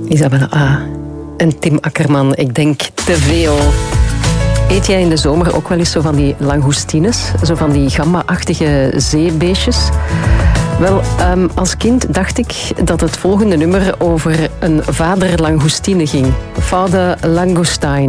Isabelle A. en Tim Akkerman. Ik denk te veel. Eet jij in de zomer ook wel eens zo van die langoustines? Zo van die gamba-achtige zeebeestjes? Wel, als kind dacht ik dat het volgende nummer over een vader langoustine ging. Vader Langoustine.